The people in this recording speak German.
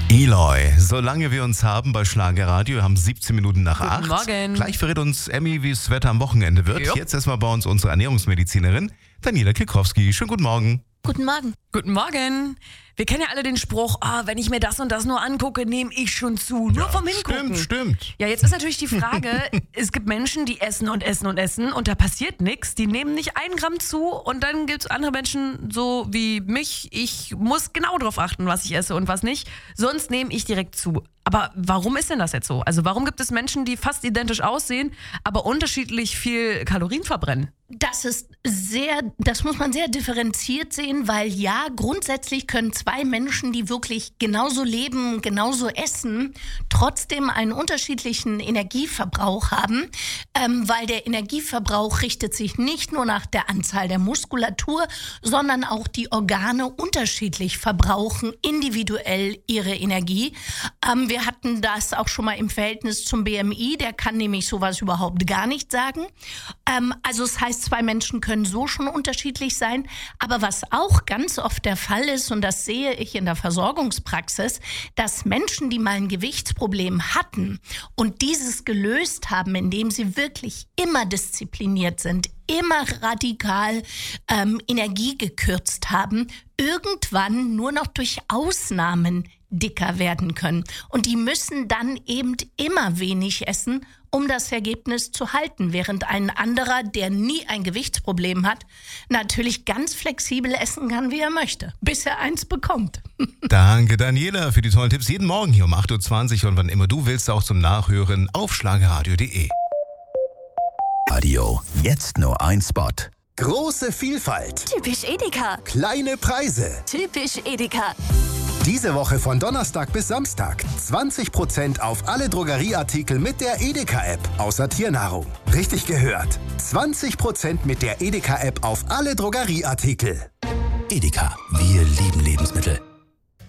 Eloy, solange wir uns haben bei Schlagerradio, wir haben 17 Minuten nach 8. Guten Morgen. Gleich verrät uns Emmy, wie das Wetter am Wochenende wird. Jupp. Jetzt erstmal bei uns unsere Ernährungsmedizinerin Daniela Kilkowski. Schönen guten Morgen. Guten Morgen. Guten Morgen. Wir kennen ja alle den Spruch, wenn ich mir das und das nur angucke, nehme ich schon zu. Nur vom Hingucken. Stimmt. Ja, jetzt ist natürlich die Frage, es gibt Menschen, die essen und essen und essen und da passiert nichts. Die nehmen nicht 1 Gramm zu und dann gibt es andere Menschen, so wie mich. Ich muss genau darauf achten, was ich esse und was nicht. Sonst nehme ich direkt zu. Aber warum ist denn das jetzt so? Also warum gibt es Menschen, die fast identisch aussehen, aber unterschiedlich viel Kalorien verbrennen? Das muss man sehr differenziert sehen, weil ja, grundsätzlich können 2 Menschen, die wirklich genauso leben, genauso essen, trotzdem einen unterschiedlichen Energieverbrauch haben, weil der Energieverbrauch richtet sich nicht nur nach der Anzahl der Muskulatur, sondern auch die Organe unterschiedlich verbrauchen individuell ihre Energie. Wir hatten das auch schon mal im Verhältnis zum BMI, der kann nämlich sowas überhaupt gar nicht sagen. Also es heißt, 2 Menschen können so schon unterschiedlich sein. Aber was auch ganz oft der Fall ist, und das sehe ich in der Versorgungspraxis, dass Menschen, die mal ein Gewichtsproblem hatten und dieses gelöst haben, indem sie wirklich immer diszipliniert sind, immer radikal Energie gekürzt haben, irgendwann nur noch durch Ausnahmen dicker werden können. Und die müssen dann eben immer wenig essen, um das Ergebnis zu halten, während ein anderer, der nie ein Gewichtsproblem hat, natürlich ganz flexibel essen kann, wie er möchte, bis er eins bekommt. Danke Daniela für die tollen Tipps. Jeden Morgen hier um 8.20 Uhr und wann immer du willst, auch zum Nachhören auf schlagerradio.de. Radio, jetzt nur ein Spot. Große Vielfalt, Typisch Edeka. kleine Preise. Typisch Edeka. Diese Woche von Donnerstag bis Samstag 20% auf alle Drogerieartikel mit der Edeka-App, außer Tiernahrung. Richtig gehört. 20% mit der Edeka-App auf alle Drogerieartikel. Edeka, wir lieben Lebensmittel.